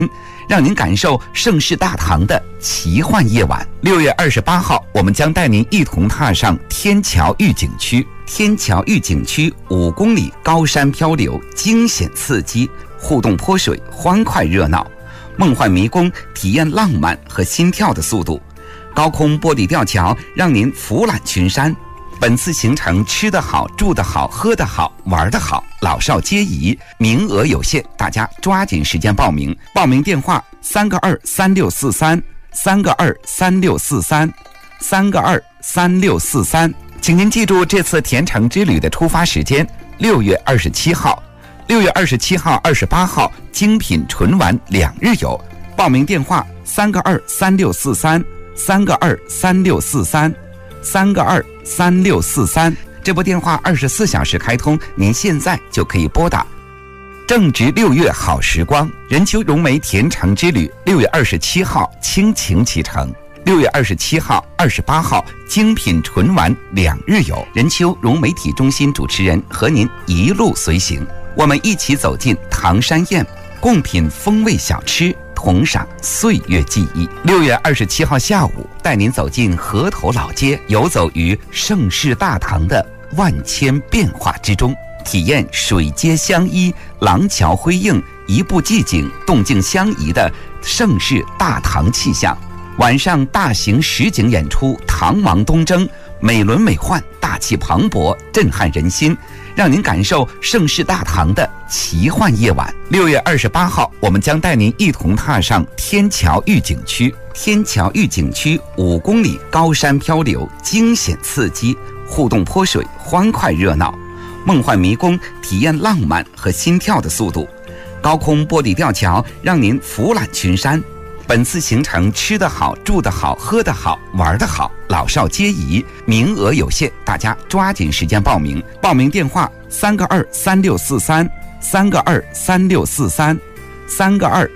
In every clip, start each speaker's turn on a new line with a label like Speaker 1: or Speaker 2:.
Speaker 1: 让您感受盛世大唐的奇幻夜晚。6月28号，我们将带您一同踏上天桥峪景区。天桥峪景区5公里高山漂流，惊险刺激，互动泼水，欢快热闹；梦幻迷宫，体验浪漫和心跳的速度；高空玻璃吊桥，让您俯览群山。本次行程吃得好，住得好，喝得好，玩得好，老少皆宜，名额有限，大家抓紧时间报名。报名电话3个2 3643 3个2 3643 3个2 3643。请您记住这次甜城之旅的出发时间：6月27号、6月27号、28号，精品纯玩2日游。报名电话3个2 3643 3个2 3643 3个2 3643。这部电话24小时开通，您现在就可以拨打。正值6月好时光，任丘融媒甜城之旅6月27号倾情启程，6月27号、28号精品纯玩2日游。任丘融媒体中心主持人和您一路随行，我们一起走进唐山宴，共品风味小吃，同赏岁月记忆。6月27号下午，带您走进河头老街，游走于盛世大唐的万千变化之中，体验水街相依、廊桥辉映、一步寂静、动静相宜的盛世大唐气象。晚上大型实景演出《唐王东征》，美轮美奂，大气磅礴，震撼人心，让您感受盛世大唐的奇幻夜晚。6月28号，我们将带您一同踏上天桥峪景区。天桥峪景区5公里高山漂流，惊险刺激，互动泼水，欢快热闹；梦幻迷宫，体验浪漫和心跳的速度；高空玻璃吊桥，让您俯览群山。本次行程吃得好，住得好，喝得好，玩得好，老少皆宜，名额有限，大家抓紧时间报名。报名电话3个2 3643 3个2 3643 3个2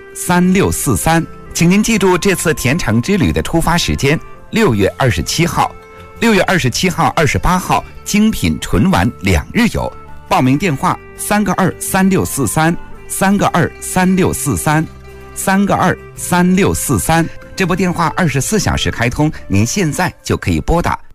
Speaker 1: 3643。请您记住这次甜城之旅的出发时间：6月27号、6月27号、28号，精品纯玩2日游。报名电话3个2 3643 3个2 3643 3个2 3643。这部电话24小时开通，您现在就可以拨打。